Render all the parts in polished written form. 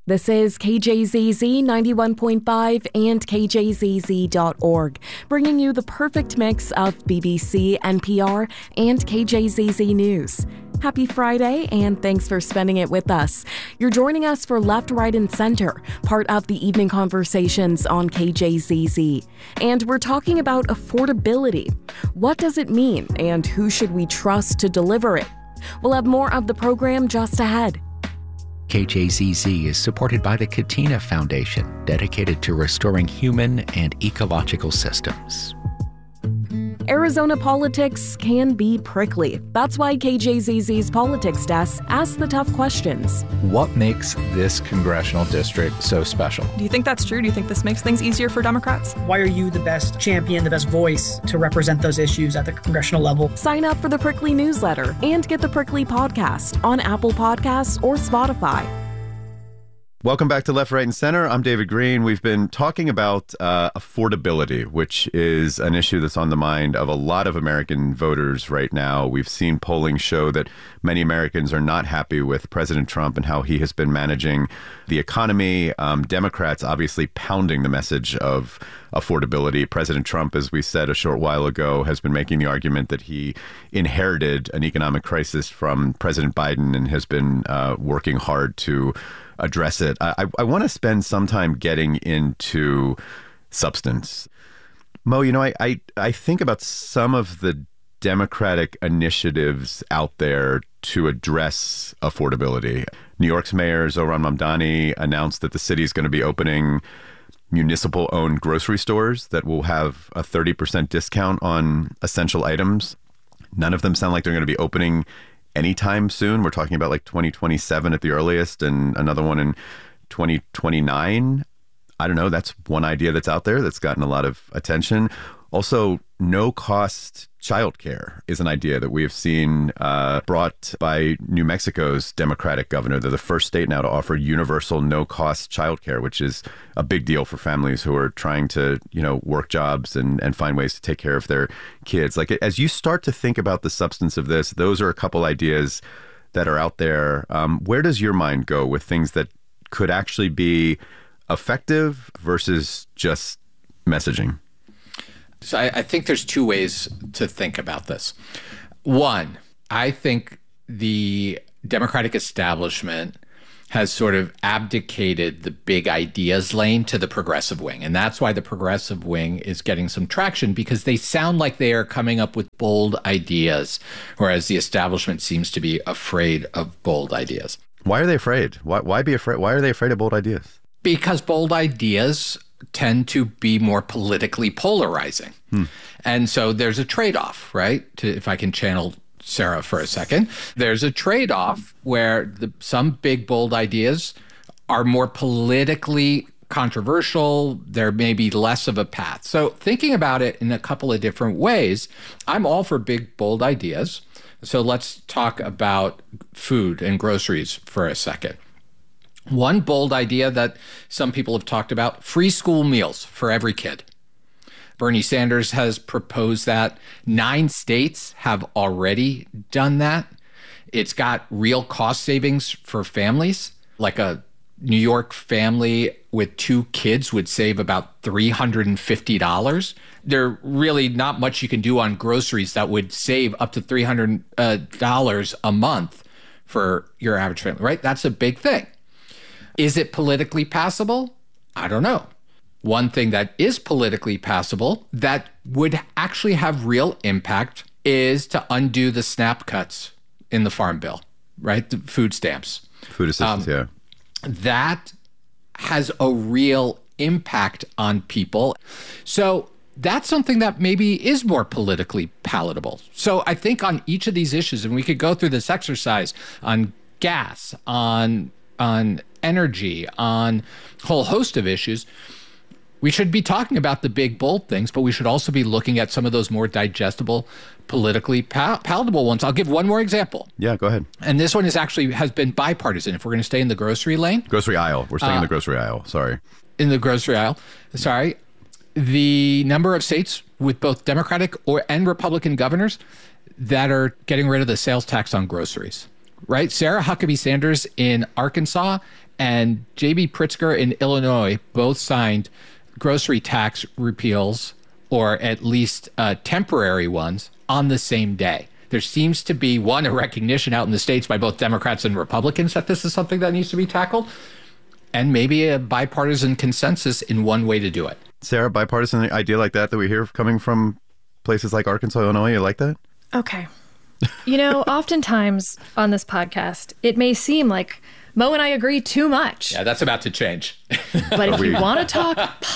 This is KJZZ 91.5 and KJZZ.org, bringing you the perfect mix of BBC, NPR, and KJZZ News. Happy Friday, and thanks for spending it with us. You're joining us for Left, Right, and Center, part of the evening conversations on KJZZ. And we're talking about affordability. What does it mean, and who should we trust to deliver it? We'll have more of the program just ahead. KJZZ is supported by the Katina Foundation, dedicated to restoring human and ecological systems. Arizona politics can be prickly. That's why KJZZ's Politics Desk asks the tough questions. What makes this congressional district so special? Do you think that's true? Do you think this makes things easier for Democrats? Why are you the best champion, the best voice to represent those issues at the congressional level? Sign up for the Prickly newsletter and get the Prickly podcast on Apple Podcasts or Spotify. Welcome back to Left, Right, and Center. I'm David Green. We've been talking about affordability, which is an issue that's on the mind of a lot of American voters right now. We've seen polling show that many Americans are not happy with President Trump and how he has been managing the economy. Democrats obviously pounding the message of affordability. President Trump, as we said a short while ago, has been making the argument that he inherited an economic crisis from President Biden and has been working hard to address it. I want to spend some time getting into substance. Mo, you know, I think about some of the Democratic initiatives out there to address affordability. New York's Mayor Zohran Mamdani announced that the city is going to be opening municipal-owned grocery stores that will have a 30% discount on essential items. None of them sound like they're going to be opening anytime soon. We're talking about like 2027 at the earliest and another one in 2029. I don't know. That's one idea that's out there that's gotten a lot of attention. Also, no-cost childcare is an idea that we have seen brought by New Mexico's Democratic governor. They're the first state now to offer universal no-cost childcare, which is a big deal for families who are trying to, you know, work jobs and find ways to take care of their kids. Like, as you start to think about the substance of this, those are a couple ideas that are out there. Where does your mind go with things that could actually be effective versus just messaging? So I think there's two ways to think about this. One, I think the Democratic establishment has sort of abdicated the big ideas lane to the progressive wing. And that's why the progressive wing is getting some traction, because they sound like they are coming up with bold ideas, whereas the establishment seems to be afraid of bold ideas. Why are they afraid? Why be afraid? Why are they afraid of bold ideas? Because bold ideas tend to be more politically polarizing. And so there's a trade-off, right? If I can channel Sarah for a second, there's a trade-off where some big, bold ideas are more politically controversial. There may be less of a path. So thinking about it in a couple of different ways, I'm all for big, bold ideas. So let's talk about food and groceries for a second. One bold idea that some people have talked about, free school meals for every kid. Bernie Sanders has proposed that. 9 states have already done that. It's got real cost savings for families. Like a New York family with 2 kids would save about $350. There really not much you can do on groceries that would save up to $300 a month for your average family, right? That's a big thing. Is it politically passable? I don't know. One thing that is politically passable that would actually have real impact is to undo the SNAP cuts in the Farm Bill, right? The food stamps. Food assistance, yeah. That has a real impact on people. So that's something that maybe is more politically palatable. So I think on each of these issues, and we could go through this exercise on gas, on energy, on a whole host of issues, we should be talking about the big, bold things, but we should also be looking at some of those more digestible, politically palatable ones. I'll give one more example. Yeah, go ahead. And this one has been bipartisan. If we're going to stay in the grocery lane. Grocery aisle. We're staying in the grocery aisle. Sorry. In the grocery aisle. Sorry. The number of states with both Democratic and Republican governors that are getting rid of the sales tax on groceries. Right? Sarah Huckabee Sanders in Arkansas and J.B. Pritzker in Illinois both signed grocery tax repeals, or at least temporary ones, on the same day. There seems to be, a recognition out in the States by both Democrats and Republicans that this is something that needs to be tackled, and maybe a bipartisan consensus in one way to do it. Sarah, bipartisan idea like that we hear coming from places like Arkansas, Illinois, you like that? Okay. Oftentimes on this podcast, it may seem like Mo and I agree too much. Yeah, that's about to change. But if you want to talk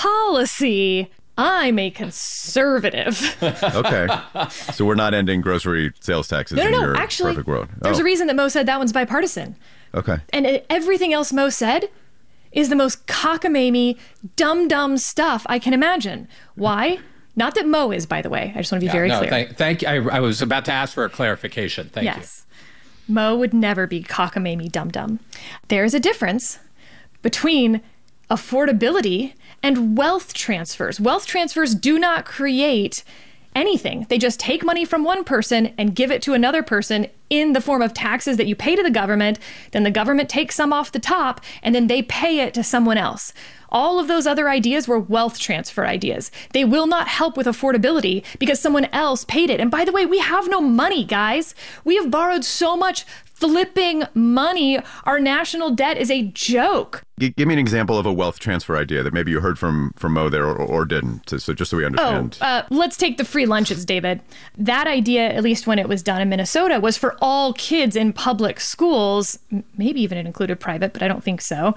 policy, I'm a conservative. Okay. So we're not ending grocery sales taxes in your actually, perfect world. There's a reason that Mo said that one's bipartisan. Okay. And everything else Mo said is the most cockamamie, dumb stuff I can imagine. Why? Not that Mo is, by the way. I just want to be very clear. Thank you. I was about to ask for a clarification. Thank you. Yes. Mo would never be cockamamie dumb. There's a difference between affordability and wealth transfers. Wealth transfers do not create anything. They just take money from one person and give it to another person in the form of taxes that you pay to the government. Then the government takes some off the top and then they pay it to someone else. All of those other ideas were wealth transfer ideas. They will not help with affordability because someone else paid it. And by the way, we have no money, guys. We have borrowed so much flipping money. Our national debt is a joke. Give me an example of a wealth transfer idea that maybe you heard from Mo there or didn't, so just so we understand. Let's take the free lunches, David. That idea, at least when it was done in Minnesota, was for all kids in public schools. Maybe even it included private, but I don't think so.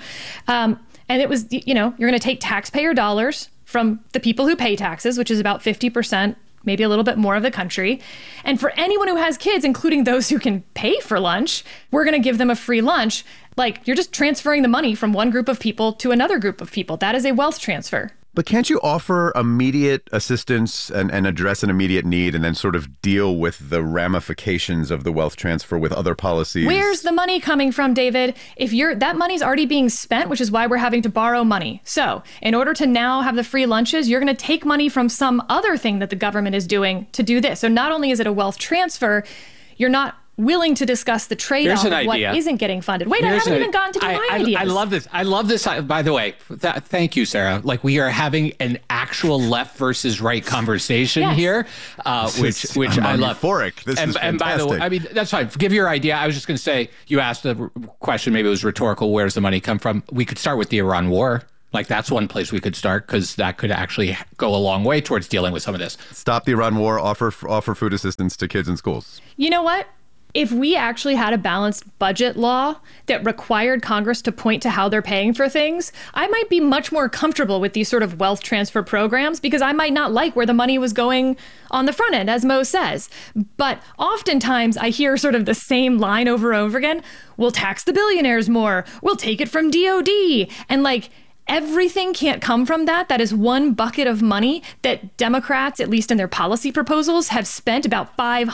And it was, you're going to take taxpayer dollars from the people who pay taxes, which is about 50%, maybe a little bit more of the country. And for anyone who has kids, including those who can pay for lunch, we're going to give them a free lunch. Like, you're just transferring the money from one group of people to another group of people. That is a wealth transfer. But can't you offer immediate assistance and address an immediate need and then sort of deal with the ramifications of the wealth transfer with other policies? Where's the money coming from, David? That money's already being spent, which is why we're having to borrow money. So in order to now have the free lunches, you're going to take money from some other thing that the government is doing to do this. So not only is it a wealth transfer, you're not willing to discuss the trade-off of what isn't getting funded. Wait, I haven't even gotten to do my ideas. I love this. By the way, thank you, Sarah. Like, we are having an actual left versus right conversation here, which I love. Euphoric. This is fantastic. And by the way, I mean, that's fine. Give your idea. I was just going to say, you asked a question, maybe it was rhetorical, where's the money come from? We could start with the Iran war. Like, that's one place we could start, because that could actually go a long way towards dealing with some of this. Stop the Iran war, offer food assistance to kids in schools. You know what? If we actually had a balanced budget law that required Congress to point to how they're paying for things, I might be much more comfortable with these sort of wealth transfer programs, because I might not like where the money was going on the front end, as Mo says. But oftentimes I hear sort of the same line over and over again. We'll tax the billionaires more. We'll take it from DOD. And everything can't come from that. That is one bucket of money that Democrats, at least in their policy proposals, have spent about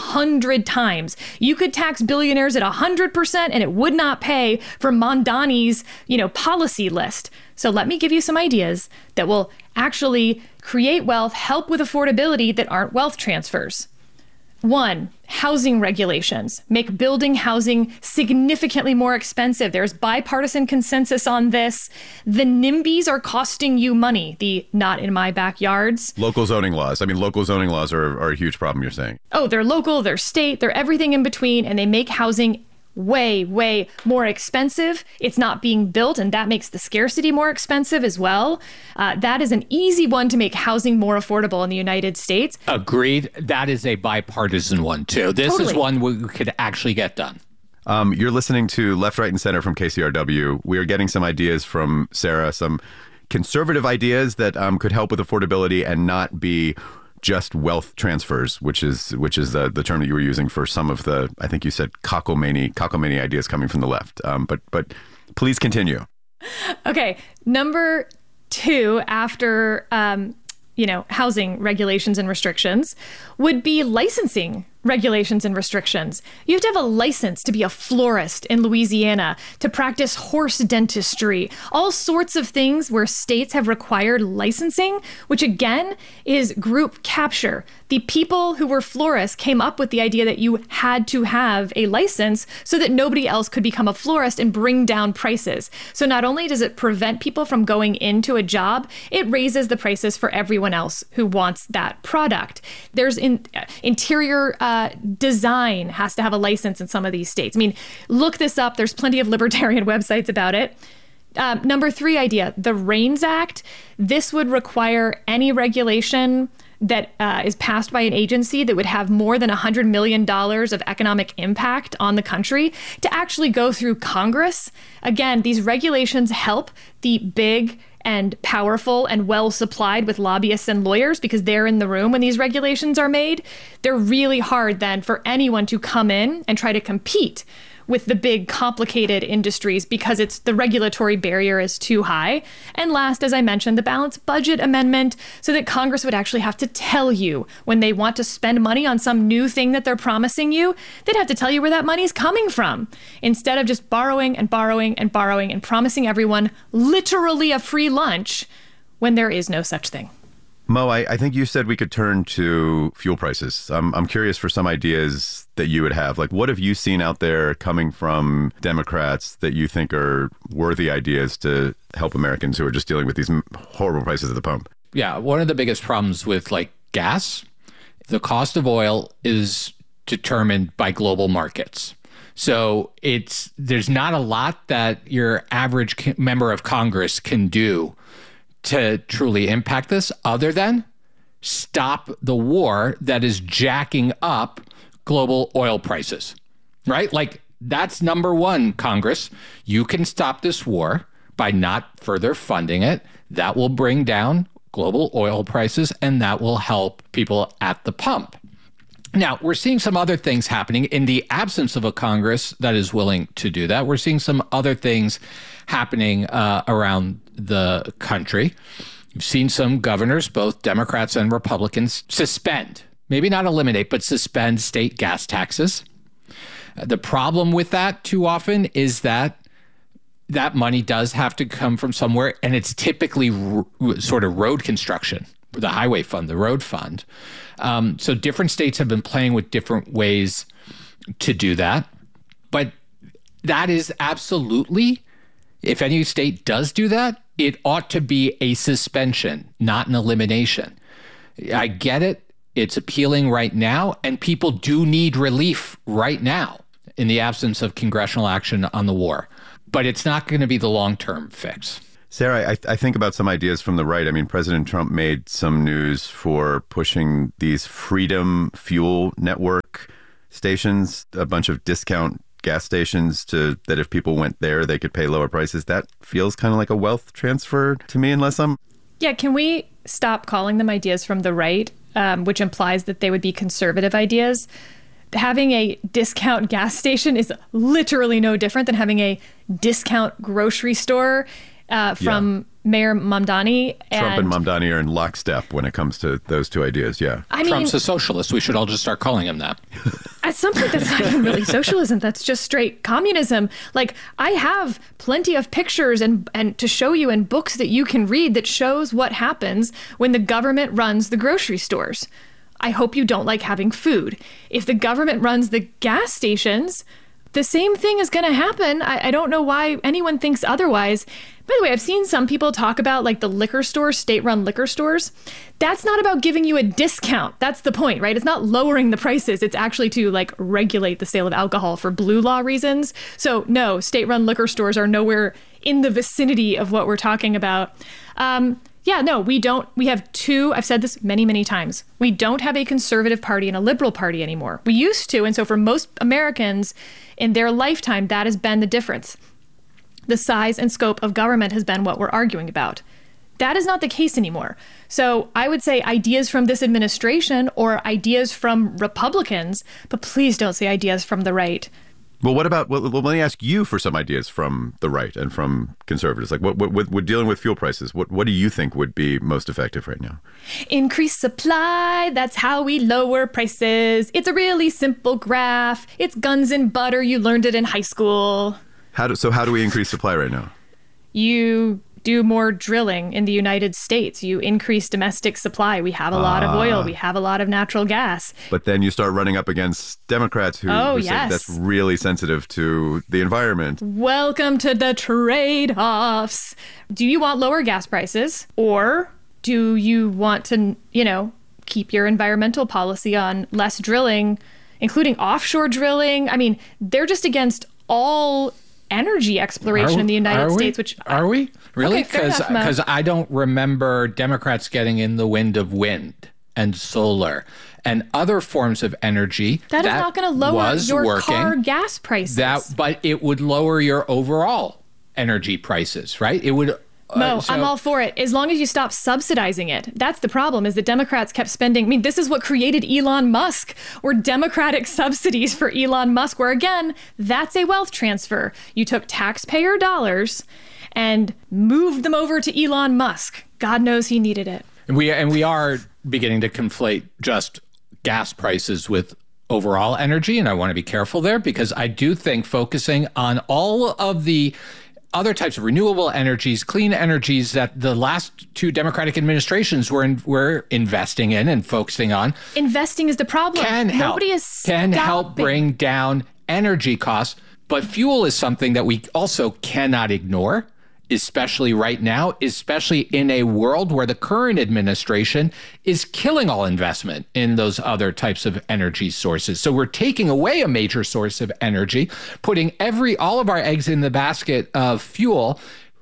500 times. You could tax billionaires at 100% and it would not pay for Mondani's, policy list. So let me give you some ideas that will actually create wealth, help with affordability that aren't wealth transfers. 1, housing regulations. Make building housing significantly more expensive. There's bipartisan consensus on this. The NIMBYs are costing you money, the not in my backyards. Local zoning laws. I mean, local zoning laws are a huge problem, you're saying. Oh, they're local, they're state, they're everything in between, and they make housing way, way more expensive. It's not being built, and that makes the scarcity more expensive as well. That is an easy one to make housing more affordable in the United States. Agreed. That is a bipartisan one, too. This is one we could actually get done. You're listening to Left, Right, and Center from KCRW. We are getting some ideas from Sarah, some conservative ideas that could help with affordability and not be just wealth transfers, which is the term that you were using for some of the, I think you said, cockamamie ideas coming from the left. But please continue. Okay, number 2 after housing regulations and restrictions would be licensing regulations and restrictions. You have to have a license to be a florist in Louisiana, to practice horse dentistry, all sorts of things where states have required licensing, which again is group capture. The people who were florists came up with the idea that you had to have a license so that nobody else could become a florist and bring down prices. So not only does it prevent people from going into a job, it raises the prices for everyone else who wants that product. There's interior design has to have a license in some of these states. I mean, look this up. There's plenty of libertarian websites about it. Number 3 idea, the REINS Act. This would require any regulation that is passed by an agency that would have more than $100 million of economic impact on the country to actually go through Congress. Again, these regulations help the big and powerful and well supplied with lobbyists and lawyers because they're in the room when these regulations are made. They're really hard then for anyone to come in and try to compete with the big complicated industries because the regulatory barrier is too high. And last, as I mentioned, the balanced budget amendment so that Congress would actually have to tell you when they want to spend money on some new thing that they're promising you, they'd have to tell you where that money's coming from instead of just borrowing and borrowing and borrowing and promising everyone literally a free lunch when there is no such thing. Mo, I think you said we could turn to fuel prices. I'm curious for some ideas that you would have. Like, what have you seen out there coming from Democrats that you think are worthy ideas to help Americans who are just dealing with these horrible prices at the pump? Yeah, one of the biggest problems with gas, the cost of oil is determined by global markets. So there's not a lot that your average member of Congress can do to truly impact this other than stop the war that is jacking up global oil prices, right? That's number one, Congress. You can stop this war by not further funding it. That will bring down global oil prices and that will help people at the pump. Now, we're seeing some other things happening in the absence of a Congress that is willing to do that. We're seeing some other things happening around the country. You've seen some governors, both Democrats and Republicans, suspend, maybe not eliminate, but suspend state gas taxes. The problem with that too often is that money does have to come from somewhere, and it's typically sort of road construction, the highway fund, the road fund. So different states have been playing with different ways to do that. But that is absolutely, if any state does do that, it ought to be a suspension, not an elimination. I get it. It's appealing right now, and people do need relief right now in the absence of congressional action on the war. But it's not going to be the long-term fix. Sarah, I think about some ideas from the right. I mean, President Trump made some news for pushing these Freedom Fuel Network stations, a bunch of discount gas stations that if people went there, they could pay lower prices. That feels kind of like a wealth transfer to me, unless I'm... Yeah, can we stop calling them ideas from the right, which implies that they would be conservative ideas? Having a discount gas station is literally no different than having a discount grocery store from Mayor Mamdani. Trump and Mamdani are in lockstep when it comes to those two ideas, yeah. I mean, Trump's a socialist. We should all just start calling him that. At some point, that's not even really socialism. That's just straight communism. I have plenty of pictures and to show you in books that you can read that shows what happens when the government runs the grocery stores. I hope you don't like having food. If the government runs the gas stations, the same thing is going to happen. I don't know why anyone thinks otherwise. By the way, I've seen some people talk about the liquor stores, state-run liquor stores. That's not about giving you a discount. That's the point, right? It's not lowering the prices. It's actually to regulate the sale of alcohol for blue law reasons. So no, state-run liquor stores are nowhere in the vicinity of what we're talking about. We don't. We have two. I've said this many, many times. We don't have a conservative party and a liberal party anymore. We used to. And so for most Americans in their lifetime, that has been the difference. The size and scope of government has been what we're arguing about. That is not the case anymore. So I would say ideas from this administration or ideas from Republicans, but please don't say ideas from the right. Well, what about, well, let me ask you for some ideas from the right and from conservatives. Like, what dealing with fuel prices, what do you think would be most effective right now? Increase supply. That's how we lower prices. It's a really simple graph. It's guns and butter. You learned it in high school. How do we increase supply right now? You do more drilling in the United States. You increase domestic supply. We have a lot of oil. We have a lot of natural gas. But then you start running up against Democrats who say that's really sensitive to the environment. Welcome to the trade-offs. Do you want lower gas prices, or do you want to, keep your environmental policy on less drilling, including offshore drilling? I mean, they're just against all energy exploration in the United States, which are we really? Okay, because I don't remember Democrats getting in the wind of wind and solar and other forms of energy. That is not going to lower your car gas prices. But it would lower your overall energy prices, right? It would. Mo, I'm all for it, as long as you stop subsidizing it. That's the problem, is that Democrats kept spending. I mean, this is what created Elon Musk, were Democratic subsidies for Elon Musk, where, again, that's a wealth transfer. You took taxpayer dollars and moved them over to Elon Musk. God knows he needed it. And we are beginning to conflate just gas prices with overall energy, and I want to be careful there, because I do think focusing on all of the other types of renewable energies, clean energies that the last two Democratic administrations were investing in and focusing on. Investing is the problem. Nobody is stopping. Can help bring down energy costs. But fuel is something that we also cannot ignore, especially right now, especially in a world where the current administration is killing all investment in those other types of energy sources. So we're taking away a major source of energy, putting all of our eggs in the basket of fuel,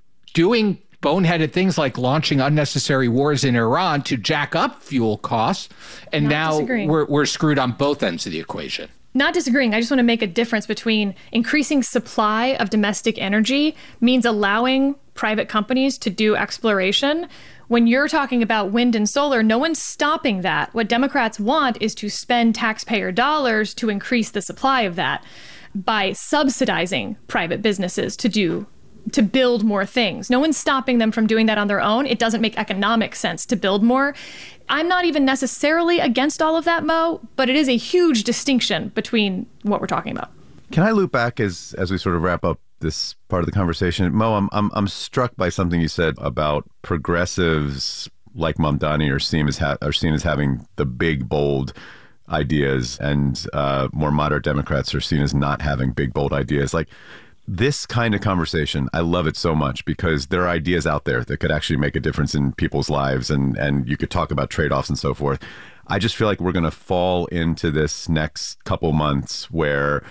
doing boneheaded things like launching unnecessary wars in Iran to jack up fuel costs. And now we're screwed on both ends of the equation. Not disagreeing. I just want to make a difference between increasing supply of domestic energy means allowing private companies to do exploration. When you're talking about wind and solar, no one's stopping that. What Democrats want is to spend taxpayer dollars to increase the supply of that by subsidizing private businesses to build more things. No one's stopping them from doing that on their own. It doesn't make economic sense to build more. I'm not even necessarily against all of that, Mo, but it is a huge distinction between what we're talking about. Can I loop back as we sort of wrap up this part of the conversation? Mo, I'm struck by something you said about progressives like Mamdani are seen as having the big, bold ideas, and more moderate Democrats are seen as not having big, bold ideas. Like, this kind of conversation, I love it so much, because there are ideas out there that could actually make a difference in people's lives, and you could talk about trade-offs and so forth. I just feel like we're going to fall into this next couple months where,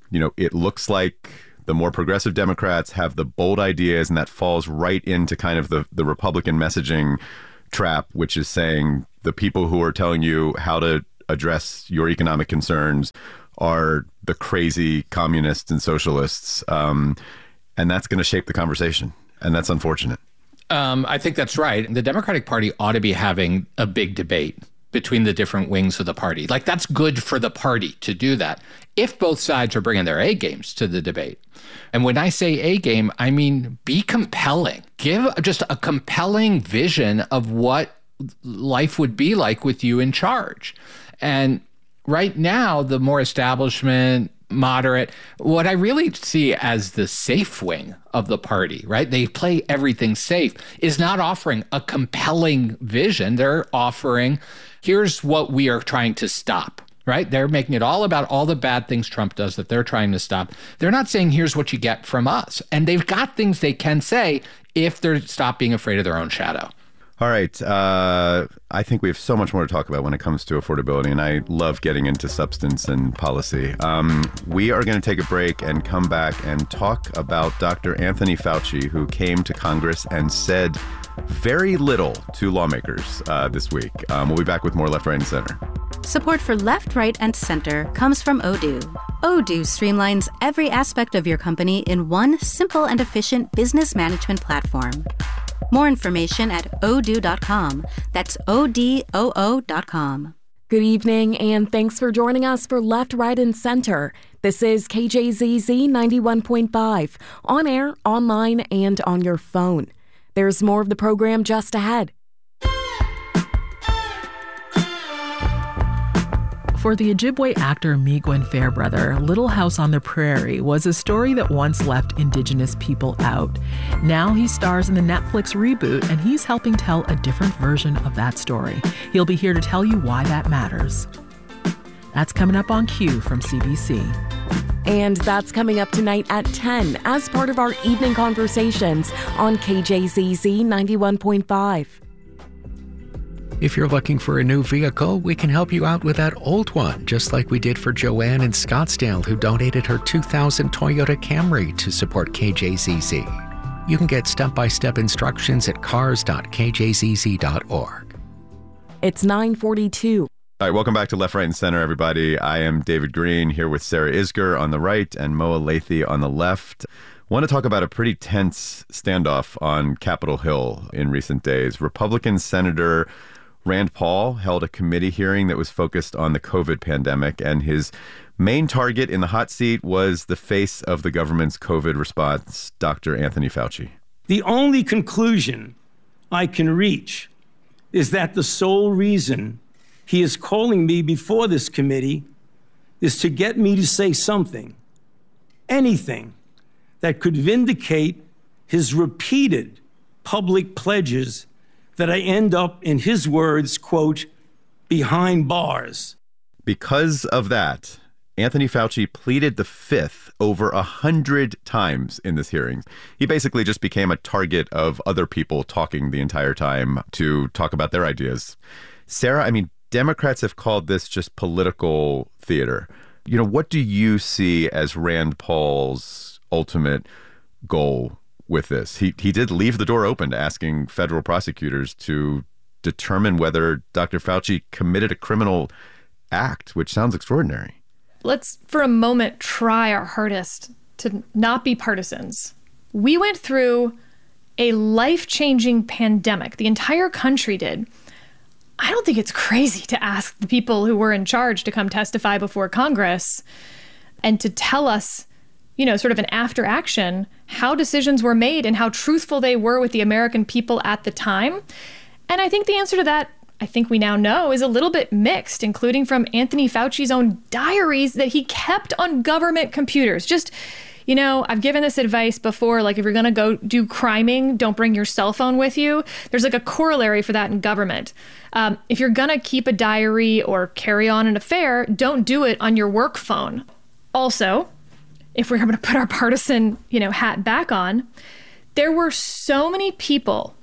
it looks like the more progressive Democrats have the bold ideas, and that falls right into kind of the Republican messaging trap, which is saying the people who are telling you how to address your economic concerns are the crazy communists and socialists. And that's going to shape the conversation. And that's unfortunate. I think that's right. The Democratic Party ought to be having a big debate between the different wings of the party. Like, that's good for the party to do that, if both sides are bringing their A games to the debate. And when I say A game, I mean be compelling. Give just a compelling vision of what life would be like with you in charge. And right now, the more establishment, moderate, what I really see as the safe wing of the party, right? They play everything safe, is not offering a compelling vision. They're offering, here's what we are trying to stop, right? They're making it all about all the bad things Trump does that they're trying to stop. They're not saying, here's what you get from us. And they've got things they can say if they're stop being afraid of their own shadow. All right. I think we have so much more to talk about when it comes to affordability, and I love getting into substance and policy. We are going to take a break and come back and talk about Dr. Anthony Fauci, who came to Congress and said very little to lawmakers this week. We'll be back with more Left, Right, and Center. Support for Left, Right, and Center comes from Odoo. Odoo streamlines every aspect of your company in one simple and efficient business management platform. More information at odoo.com. That's ODOO.com. Good evening, and thanks for joining us for Left, Right, and Center. This is KJZZ 91.5, on air, online, and on your phone. There's more of the program just ahead. For the Ojibwe actor Miigwyn Fairbrother, Little House on the Prairie was a story that once left Indigenous people out. Now he stars in the Netflix reboot, and he's helping tell a different version of that story. He'll be here to tell you why that matters. That's coming up on Q from CBC. And that's coming up tonight at 10 as part of our evening conversations on KJZZ 91.5. If you're looking for a new vehicle, we can help you out with that old one, just like we did for Joanne in Scottsdale, who donated her 2000 Toyota Camry to support KJZZ. You can get step-by-step instructions at cars.kjzz.org. It's 9:42. All right, welcome back to Left, Right, and Center, everybody. I am David Green here with Sarah Isgur on the right and Moa Lathy on the left. Want to talk about a pretty tense standoff on Capitol Hill in recent days. Republican Senator Rand Paul held a committee hearing that was focused on the COVID pandemic, and his main target in the hot seat was the face of the government's COVID response, Dr. Anthony Fauci. The only conclusion I can reach is that the sole reason he is calling me before this committee is to get me to say something, anything, that could vindicate his repeated public pledges that I end up, in his words, quote, behind bars. Because of that, Anthony Fauci pleaded the fifth over 100 times in this hearing. He basically just became a target of other people talking the entire time to talk about their ideas. Sarah, I mean, Democrats have called this just political theater. You know, what do you see as Rand Paul's ultimate goal with this? He did leave the door open to asking federal prosecutors to determine whether Dr. Fauci committed a criminal act, which sounds extraordinary. Let's, for a moment, try our hardest to not be partisans. We went through a life-changing pandemic. The entire country did. I don't think it's crazy to ask the people who were in charge to come testify before Congress and to tell us, you know, sort of an after action, how decisions were made and how truthful they were with the American people at the time. And I think the answer to that, I think we now know, is a little bit mixed, including from Anthony Fauci's own diaries that he kept on government computers. Just, you know, I've given this advice before, like if you're going to go do criming, don't bring your cell phone with you. There's like a corollary for that in government. If you're going to keep a diary or carry on an affair, don't do it on your work phone. Also, if we're going to put our partisan, hat back on, there were so many people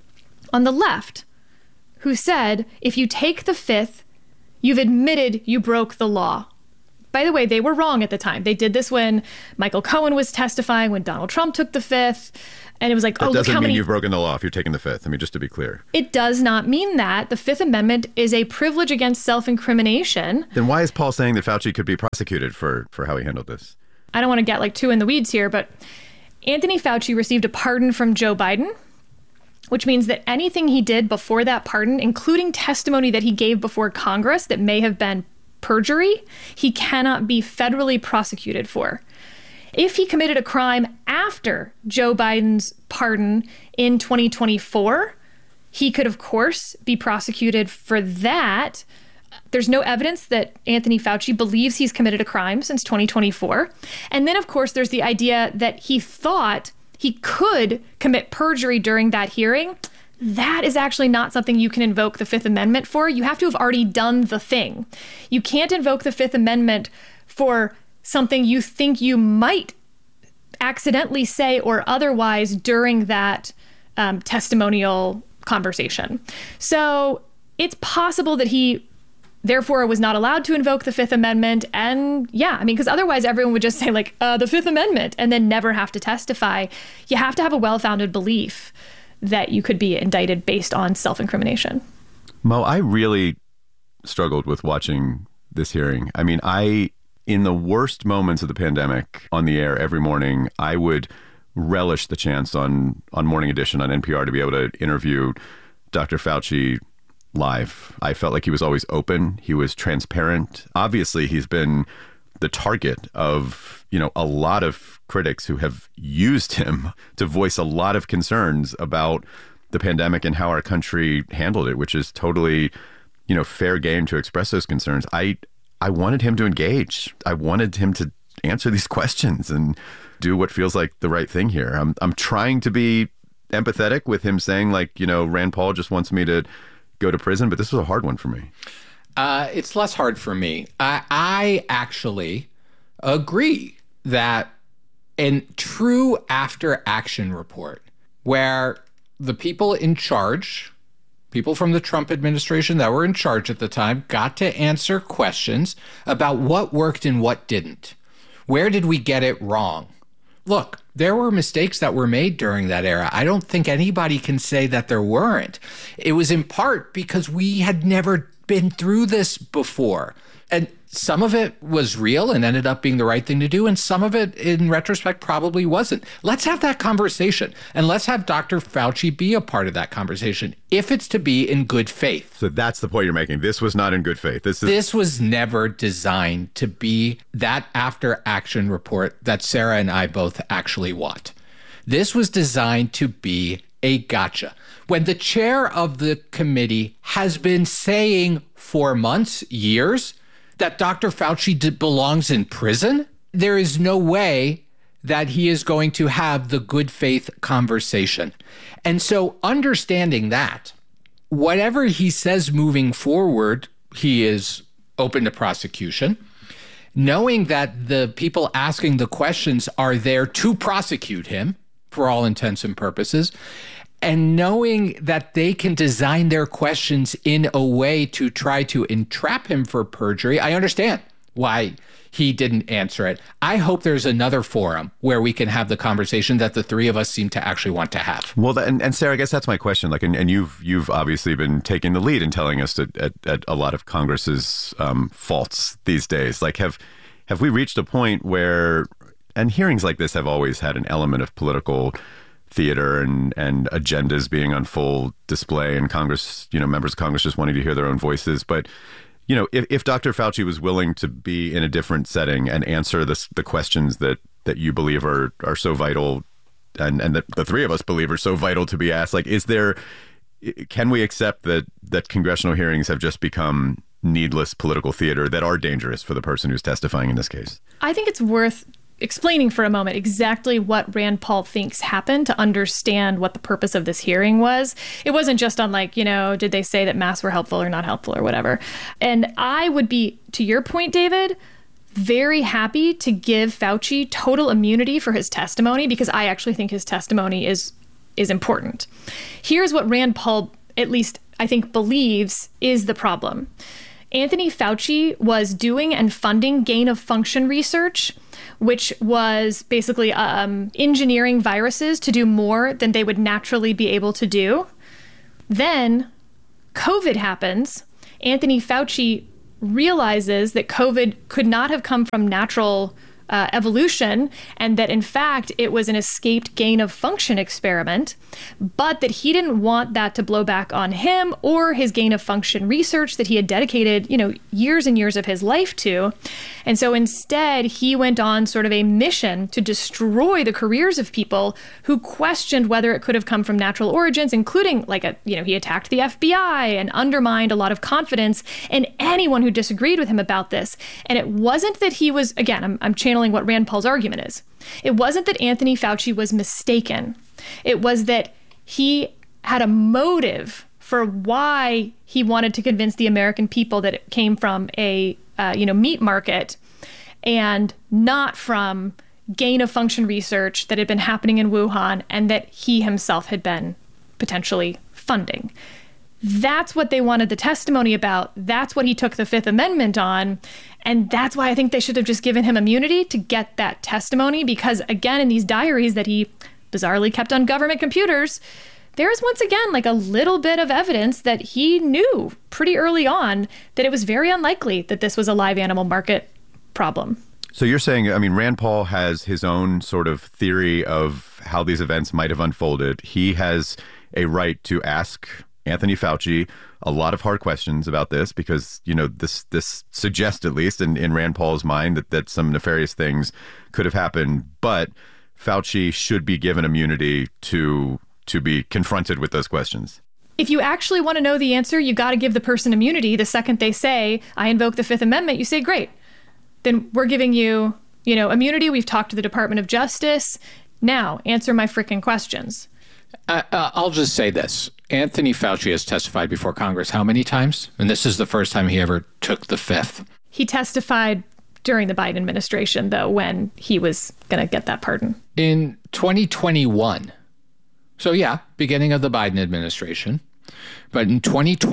on the left who said, if you take the fifth, you've admitted you broke the law. By the way, they were wrong at the time. They did this when Michael Cohen was testifying, when Donald Trump took the fifth. And it was like, that doesn't mean you've broken the law if you're taking the fifth. I mean, just to be clear. It does not mean that. The Fifth Amendment is a privilege against self-incrimination. Then why is Paul saying that Fauci could be prosecuted for how he handled this? I don't want to get too in the weeds here, but Anthony Fauci received a pardon from Joe Biden, which means that anything he did before that pardon, including testimony that he gave before Congress that may have been perjury, he cannot be federally prosecuted for. If he committed a crime after Joe Biden's pardon in 2024, he could, of course, be prosecuted for that. There's no evidence that Anthony Fauci believes he's committed a crime since 2024. And then, of course, there's the idea that he thought he could commit perjury during that hearing. That is actually not something you can invoke the Fifth Amendment for. You have to have already done the thing. You can't invoke the Fifth Amendment for something you think you might accidentally say or otherwise during that testimonial conversation. So it's possible that he therefore was not allowed to invoke the Fifth Amendment. And because otherwise everyone would just say the Fifth Amendment and then never have to testify. You have to have a well-founded belief that you could be indicted based on self-incrimination. Mo, I really struggled with watching this hearing. I mean, in the worst moments of the pandemic on the air every morning, I would relish the chance on Morning Edition on NPR to be able to interview Dr. Fauci live. I felt like he was always open. He was transparent. Obviously, he's been the target of, a lot of critics who have used him to voice a lot of concerns about the pandemic and how our country handled it, which is totally, fair game to express those concerns. I wanted him to engage. I wanted him to answer these questions and do what feels like the right thing here. I'm trying to be empathetic with him saying, like, Rand Paul just wants me to go to prison, but this was a hard one for me. It's less hard for me. I actually agree that a true after action report where the people in charge, people from the Trump administration that were in charge at the time, got to answer questions about what worked and what didn't. Where did we get it wrong? Look, there were mistakes that were made during that era. I don't think anybody can say that there weren't. It was in part because we had never been through this before. And some of it was real and ended up being the right thing to do. And some of it, in retrospect, probably wasn't. Let's have that conversation. And let's have Dr. Fauci be a part of that conversation, if it's to be in good faith. So that's the point you're making. This was not in good faith. This was never designed to be that after action report that Sarah and I both actually want. This was designed to be a gotcha. When the chair of the committee has been saying for months, years, that Dr. Fauci belongs in prison, there is no way that he is going to have the good faith conversation. And so understanding that, whatever he says moving forward, he is open to prosecution, knowing that the people asking the questions are there to prosecute him for all intents and purposes, and knowing that they can design their questions in a way to try to entrap him for perjury. I understand why he didn't answer it. I hope there's another forum where we can have the conversation that the three of us seem to actually want to have. Well, and Sarah, I guess that's my question. Like, and you've obviously been taking the lead in telling us at a lot of Congress's faults these days. Like, have we reached a point where, and hearings like this have always had an element of political theater and agendas being on full display, and Congress, members of Congress just wanting to hear their own voices. But, if Dr. Fauci was willing to be in a different setting and answer the questions that you believe are so vital and that the three of us believe are so vital to be asked, like, can we accept that congressional hearings have just become needless political theater that are dangerous for the person who's testifying in this case? I think it's worth explaining for a moment exactly what Rand Paul thinks happened to understand what the purpose of this hearing was. It wasn't just on did they say that masks were helpful or not helpful or whatever. And I would be, to your point, David, very happy to give Fauci total immunity for his testimony, because I actually think his testimony is important. Here's what Rand Paul, at least I think, believes is the problem. Anthony Fauci was doing and funding gain-of-function research, which was basically engineering viruses to do more than they would naturally be able to do. Then COVID happens. Anthony Fauci realizes that COVID could not have come from natural evolution, and that in fact it was an escaped gain-of-function experiment, but that he didn't want that to blow back on him or his gain-of-function research that he had dedicated, years and years of his life to. And so instead, he went on sort of a mission to destroy the careers of people who questioned whether it could have come from natural origins, including he attacked the FBI and undermined a lot of confidence in anyone who disagreed with him about this. And it wasn't that he was, again, I'm channeling what Rand Paul's argument is. It wasn't that Anthony Fauci was mistaken. It was that he had a motive for why he wanted to convince the American people that it came from a meat market and not from gain-of-function research that had been happening in Wuhan and that he himself had been potentially funding. That's what they wanted the testimony about. That's what he took the Fifth Amendment on. And that's why I think they should have just given him immunity to get that testimony, because, again, in these diaries that he bizarrely kept on government computers, there's once again a little bit of evidence that he knew pretty early on that it was very unlikely that this was a live animal market problem. So you're saying, Rand Paul has his own sort of theory of how these events might have unfolded. He has a right to ask Anthony Fauci a lot of hard questions about this because, this suggests, at least in Rand Paul's mind, that some nefarious things could have happened. But Fauci should be given immunity to be confronted with those questions. If you actually want to know the answer, you got to give the person immunity. The second they say, I invoke the Fifth Amendment, you say, great. Then we're giving you, immunity. We've talked to the Department of Justice. Now, answer my frickin' questions. I'll just say this. Anthony Fauci has testified before Congress how many times? And this is the first time he ever took the fifth. He testified during the Biden administration, though, when he was going to get that pardon. In 2021. So, yeah, beginning of the Biden administration. But in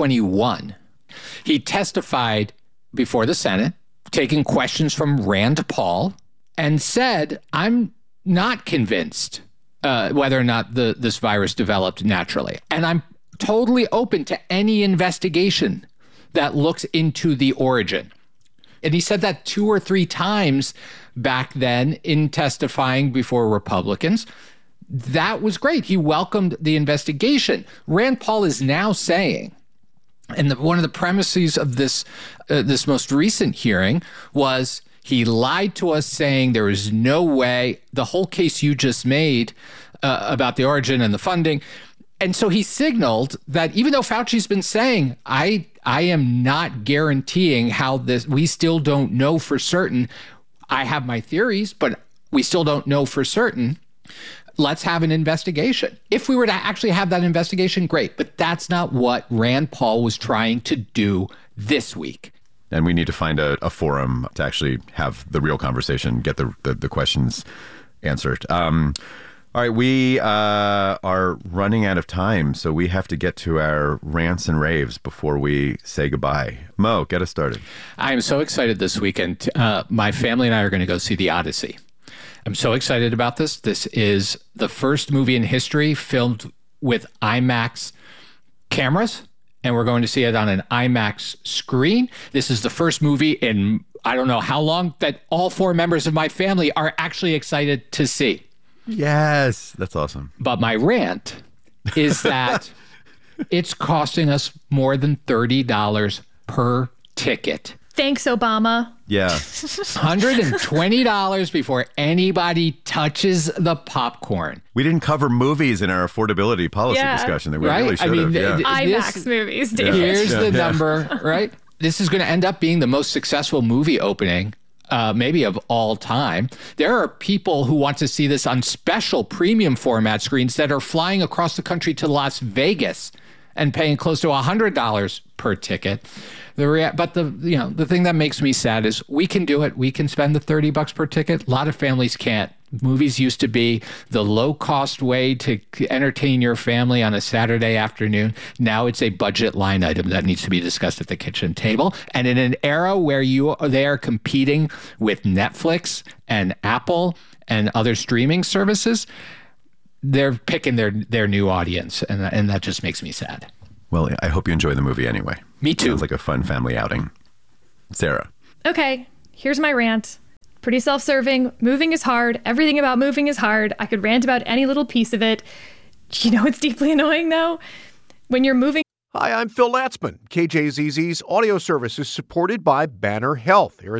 2021, he testified before the Senate, taking questions from Rand Paul, and said, I'm not convinced whether or not this virus developed naturally. And I'm totally open to any investigation that looks into the origin. And he said that 2 or 3 times back then in testifying before Republicans. That was great. He welcomed the investigation. Rand Paul is now saying, and one of the premises of this most recent hearing was he lied to us saying there is no way, the whole case you just made about the origin and the funding. And so he signaled that even though Fauci's been saying, I am not guaranteeing how this, we still don't know for certain. I have my theories, but we still don't know for certain. Let's have an investigation. If we were to actually have that investigation, great. But that's not what Rand Paul was trying to do this week. And we need to find a forum to actually have the real conversation, get the questions answered. All right, we are running out of time, so we have to get to our rants and raves before we say goodbye. Mo, get us started. I'm so excited this weekend. My family and I are going to go see The Odyssey. I'm so excited about this. This is the first movie in history filmed with IMAX cameras, and we're going to see it on an IMAX screen. This is the first movie in I don't know how long that all 4 members of my family are actually excited to see. Yes, that's awesome. But my rant is that it's costing us more than $30 per ticket. Thanks, Obama. Yeah. $120 before anybody touches the popcorn. We didn't cover movies in our affordability policy discussion that we really should have. IMAX movies, David. Here's the number, right? This is going to end up being the most successful movie opening maybe of all time. There are people who want to see this on special premium format screens that are flying across the country to Las Vegas and paying close to $100 per ticket. But the thing that makes me sad is we can do it. We can spend the $30 per ticket. A lot of families can't. Movies used to be the low-cost way to entertain your family on a Saturday afternoon. Now it's a budget line item that needs to be discussed at the kitchen table. And in an era where they are competing with Netflix and Apple and other streaming services, they're picking their new audience, and that just makes me sad. Well, I hope you enjoy the movie anyway. Me too. Sounds like a fun family outing. Sarah. Okay, here's my rant. Pretty self-serving. Moving is hard. Everything about moving is hard. I could rant about any little piece of it. You know what's deeply annoying, though? When you're moving... Hi, I'm Phil Latzman. KJZZ's audio service is supported by Banner Health.